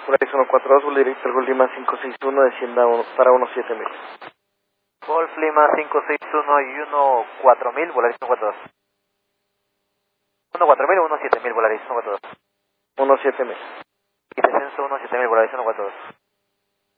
Volaris 142, vuelo directo al Golf Lima 561, descienda para 17000. Golf Lima 561 y 14000, Volaris 142. 14000 o 17000, Volaris 142. 17000. Y descenso 17000, Volaris 142.